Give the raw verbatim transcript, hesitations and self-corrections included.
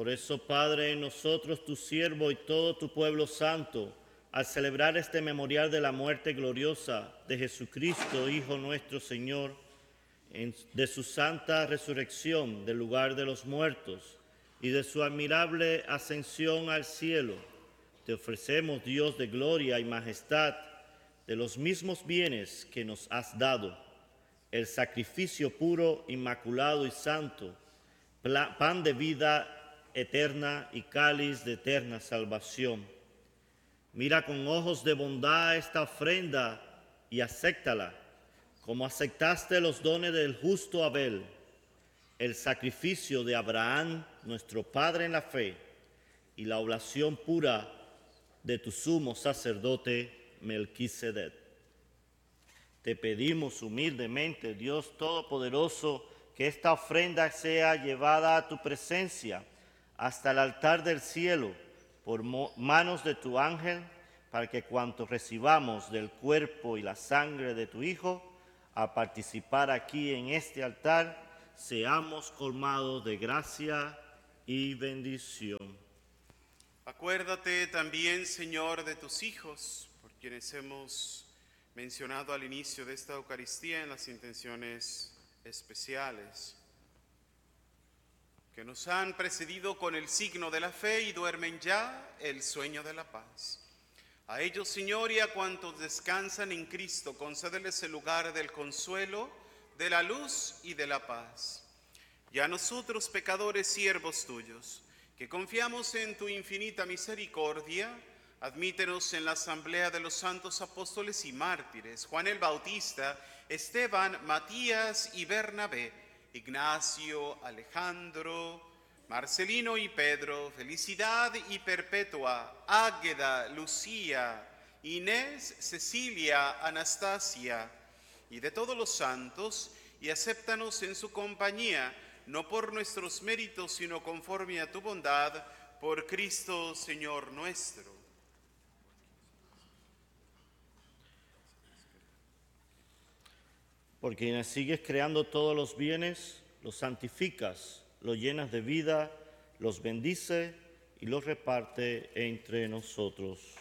Por eso, Padre, nosotros, tu siervo y todo tu pueblo santo, al celebrar este memorial de la muerte gloriosa de Jesucristo, Hijo nuestro Señor, en- de su santa resurrección del lugar de los muertos y de su admirable ascensión al cielo, te ofrecemos, Dios de gloria y majestad, de los mismos bienes que nos has dado, el sacrificio puro, inmaculado y santo, pla- pan de vida eterna y cáliz de eterna salvación. Mira con ojos de bondad esta ofrenda y acéptala, como aceptaste los dones del justo Abel, el sacrificio de Abraham, nuestro padre en la fe, y la oblación pura de tu sumo sacerdote Melquisedec. Te pedimos humildemente, Dios Todopoderoso, que esta ofrenda sea llevada a tu presencia hasta el altar del cielo por mo- manos de tu ángel, para que cuanto recibamos del cuerpo y la sangre de tu Hijo, a participar aquí en este altar, seamos colmados de gracia y bendición. Acuérdate también, Señor, de tus hijos, por quienes hemos mencionado al inicio de esta Eucaristía en las intenciones especiales, que nos han precedido con el signo de la fe y duermen ya el sueño de la paz. A ellos, Señor, y a cuantos descansan en Cristo, concédeles el lugar del consuelo, de la luz y de la paz. Y a nosotros, pecadores, siervos tuyos, que confiamos en tu infinita misericordia, admítenos en la asamblea de los santos apóstoles y mártires, Juan el Bautista, Esteban, Matías y Bernabé, Ignacio, Alejandro, Marcelino y Pedro, Felicidad y Perpetua, Águeda, Lucía, Inés, Cecilia, Anastasia, y de todos los santos, y acéptanos en su compañía, no por nuestros méritos, sino conforme a tu bondad, por Cristo Señor nuestro. Por quienes sigues creando todos los bienes, los santificas, los llenas de vida, los bendice y los reparte entre nosotros.